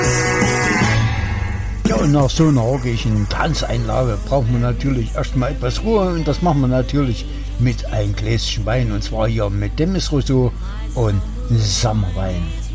Ja, und nach so einer rockigen Tanzeinlage braucht man natürlich erstmal etwas Ruhe und das machen wir natürlich mit einem Gläschen Wein und zwar hier mit Demis Rousseau und Sommerwein.